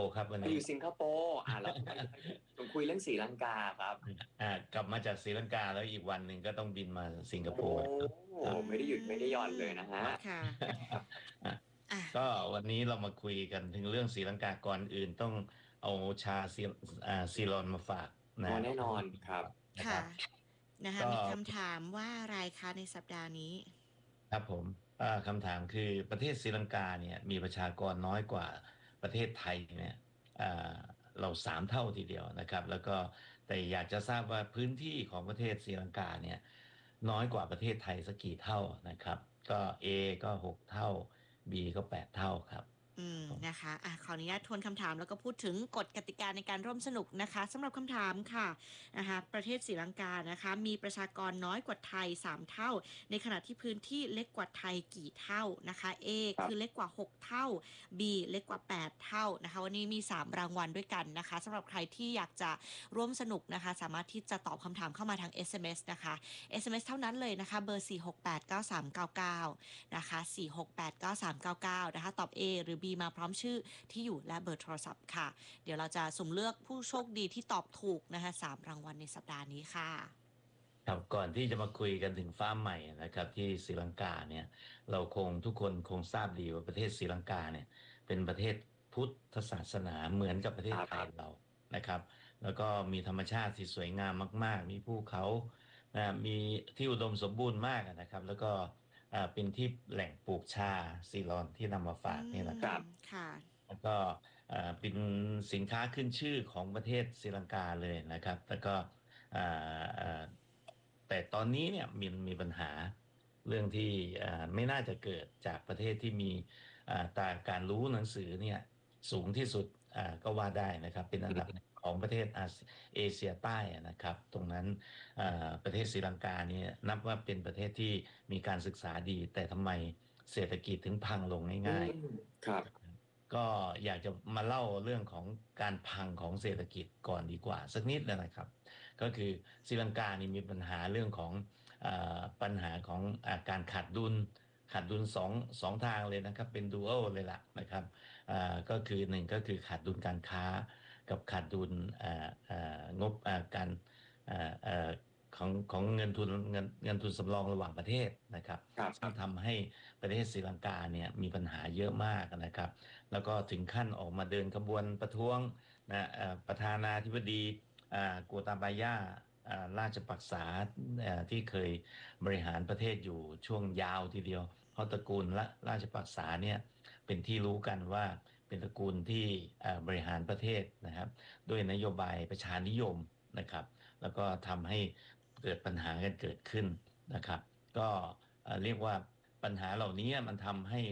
ครับวันนี้อยู่สิงคโปร์แล้วทำไมถึงคุยเรื่องศรีลังกาครับกลับมาจากศรีลังกาแล้วอีกวันหนึ่งก็ต้องบินมาสิงคโอ้โปร์ครับไม่ได้หยุดไม่ได้หย่อนเลยนะฮะค่ะอ่ะอ่ะก็วันนี้เรามาคุยกันถึงเรื่องศรีลังกาก่อนอื่นต้องเอาชาซีลอนมาฝากนะแน่นอนครับค่ะนะครับนะคะก็มีคำถามว่าอะไรคะในสัปดาห์นี้ครับผมคำถามคือประเทศศรีลังกาเนี่ยมีประชากรน้อยกว่าประเทศไทยเนี่ยอ่าเรา3 เท่าทีเดียวนะครับแล้วก็แต่อยากจะทราบว่าพื้นที่ของประเทศศรีลังกาเนี่ยน้อยกว่าประเทศไทยสักกี่เท่านะครับก็ A ก็6 เท่า B ก็8 เท่าครับนะคะขออนุญาตทวนคำถามแล้วก็พูดถึงกฎกติกาในการร่วมสนุกนะคะสำหรับคำถามค่ะนะคะประเทศศรีลังกานะคะมีประชากรน้อยกว่าไทย3 เท่าในขณะที่พื้นที่เล็กกว่าไทยกี่เท่านะคะ A คือเล็กกว่า6 เท่า B เล็กกว่า8 เท่านะคะวันนี้มี3 รางวัลด้วยกันนะคะสำหรับใครที่อยากจะร่วมสนุกนะคะสามารถที่จะตอบคำถามเข้ามาทาง SMS นะคะ SMS เท่านั้นเลยนะคะเบอร์4689399นะคะ4689399นะคะตอบ A หรือ B มาพร้อมชื่อที่อยู่และเบอร์โทรศัพท์ค่ะเดี๋ยวเราจะสุ่มเลือกผู้โชคดีที่ตอบถูกนะคะ3 รางวัลในสัปดาห์นี้ค่ะครับก่อนที่จะมาคุยกันถึงฟ้าใหม่นะครับที่ศรีลังกาเนี่ยเราทุกคนคงทราบดีว่าประเทศศรีลังกาเนี่ยเป็นประเทศพุทธศาสนาเหมือนกับประเทศไทยเรานะครับแล้วก็มีธรรมชาติที่สวยงามมากๆมีภูเขามีที่อุดมสมบูรณ์มากนะครับแล้วก็เป็นที่แหล่งปลูกชาซีลอนที่นำมาฝากนี่แหละครับค่ะแล้วก็เป็นสินค้าขึ้นชื่อของประเทศศรีลังกาเลยนะครับแล้วก็อ่าอ่าแต่ตอนนี้เนี่ยมีปัญหาเรื่องที่ไม่น่าจะเกิดจากประเทศที่มีตาการรู้หนังสือเนี่ยสูงที่สุดก็ว่าได้นะครับเป็นอันดับของประเทศเอเชียใต้นะครับตรงนั้นประเทศศรีลังกาเนี่ยนับว่าเป็นประเทศที่มีการศึกษาดีแต่ทำไมเศรษฐกิจถึงพังลงง่ายครับๆก็อยากจะมาเล่าเรื่องของการพังของเศรษฐกิจก่อนดีกว่าสักนิดนะครับก็คือศรีลังกานี่มีปัญหาเรื่องของปัญหาของการขาดดุลสองทางเลยนะครับเป็นดูอัลเลยล่ะนะครับก็คือหนึ่งก็คือขาดดุลการค้ากับขาดดุลงบการเอ่อเอ่อของเงินทุนสำรองระหว่างประเทศนะครับซึ่งทำให้ประเทศศรีลังกาเนี่ยมีปัญหาเยอะมากนะครับแล้วก็ถึงขั้นออกมาเดินขบวนประท้วงนะประธานาธิบดีโกตาบายาราชปักษาที่เคยบริหารประเทศอยู่ช่วงยาวทีเดียวเพราะตระกูลราชปักษาเนี่ยเป็นที่รู้กันว่าเป็นตระกูลที่บริหารประเทศนะครับด้วยนโยบายประชานิยมนะครับแล้วก็ทำให้เกิดปัญหากันเกิดขึ้นนะครับก็เรียกว่าปัญหาเหล่านี้มันทำให้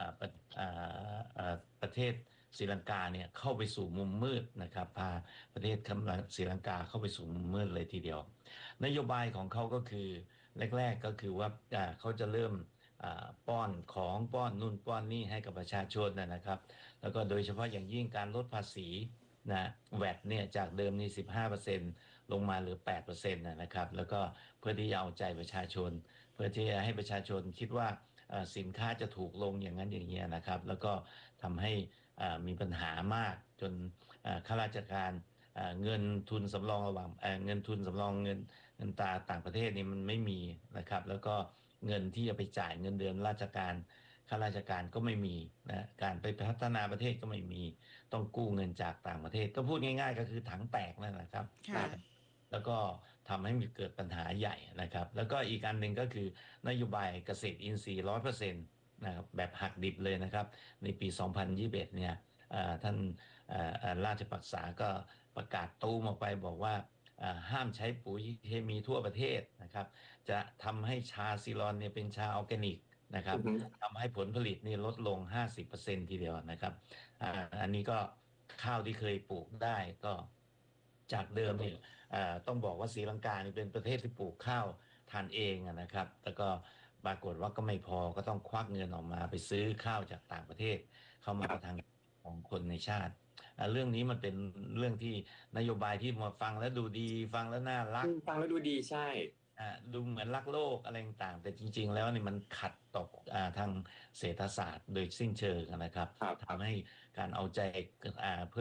ประเทศศรีลังกาเนี่ยเข้าไปสู่มุมมืดนะครับพาประเทศศรีลังกาเข้าไปสู่มุมมืดเลยทีเดียวนโยบายของเขาก็คือแรกๆก็คือว่าเขาจะเริ่มป้อนของป้อนนู่นป้อนนี่ให้กับประชาชนนะครับแล้วก็โดยเฉพาะอย่างยิ่งการลดภาษีนะแวตเนี่ยจากเดิมนี่15%ลงมาเหลือ8%นะครับแล้วก็เพื่อที่จะเอาใจประชาชนเพื่อที่จะให้ประชาชนคิดว่าสินค้าจะถูกลงอย่างนั้นอย่างเงี้ยนะครับแล้วก็ทำให้มีปัญหามากจนข้าราชการเงินทุนสำรองระหว่างเงินทุนสำรองเงินต่างประเทศนี่มันไม่มีนะครับแล้วก็เงินที่จะไปจ่ายเงินเดือนราชการข้าราชการก็ไม่มีนะการไปพัฒนาประเทศก็ไม่มีต้องกู้เงินจากต่างประเทศก็พูดง่ายๆก็คือถังแตกนั่นแหละครับแล้วก็ทำให้มีเกิดปัญหาใหญ่นะครับแล้วก็อีกอันหนึ่งก็คือนโยบายเกษตรอินทรีย์100%นะครับแบบหักดิบเลยนะครับในปี2021เนี่ยท่านราชปักษาก็ประกาศตูมออกไปบอกว่าห้ามใช้ปุ๋ยเคมีทั่วประเทศนะครับจะทำให้ชาซิลอนเนี่ยเป็นชาออร์แกนิกนะครับทำให้ผลผลิตนี่ลดลง50%ทีเดียวนะครับอันนี้ก็ข้าวที่เคยปลูกได้ก็จากเดิมเนี่ยต้องบอกว่าศรีลังกานี่เป็นประเทศที่ปลูกข้าวทานเองนะครับแต่ก็ปรากฏว่าก็ไม่พอก็ต้องควักเงินออกมาไปซื้อข้าวจากต่างประเทศเข้ามาประทังของคนในชาติเรื่องนี้มันเป็นเรื่องที่นโยบายที่มาฟังแล้วดูดีฟังแล้วน่ารักฟังแล้วดูดีใช่ดูเหมือนรักโลกอะไรต่างๆแต่จริงๆแล้วนี่มันขัดต่อทางเศรษฐศาสตร์โดยสิ้นเชิงนะครับทำให้การเอาใจเพื่อ